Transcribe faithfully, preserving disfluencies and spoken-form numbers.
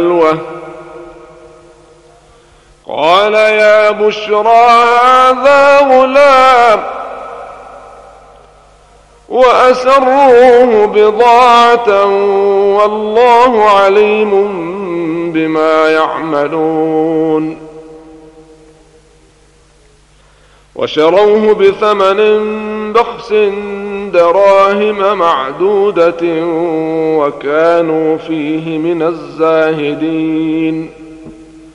قال يا بشرى هذا غلام وأسروه بضاعة والله عليم بما يعملون وشروه بثمن بخس دراهم معدودة وكانوا فيه من الزاهدين